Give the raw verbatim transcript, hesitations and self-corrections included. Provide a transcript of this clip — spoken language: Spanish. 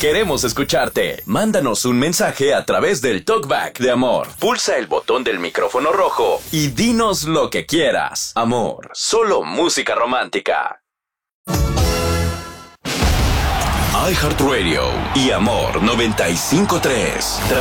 Queremos escucharte. Mándanos un mensaje a través del Talkback de Amor. Pulsa el botón del micrófono rojo y dinos lo que quieras. Amor, solo música romántica. iHeartRadio y Amor noventa y cinco punto tres.